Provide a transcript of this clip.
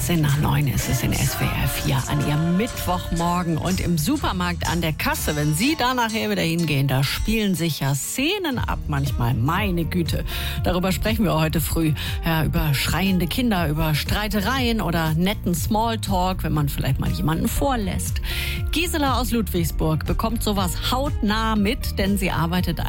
8:18 ist es in SWR 4 an Ihrem Mittwochmorgen. Und im Supermarkt an der Kasse, wenn Sie da nachher wieder hingehen, da spielen sich ja Szenen ab manchmal. Meine Güte. Darüber sprechen wir heute früh. Ja, über schreiende Kinder, über Streitereien oder netten Smalltalk, wenn man vielleicht mal jemanden vorlässt. Gisela aus Ludwigsburg bekommt sowas hautnah mit, denn sie arbeitet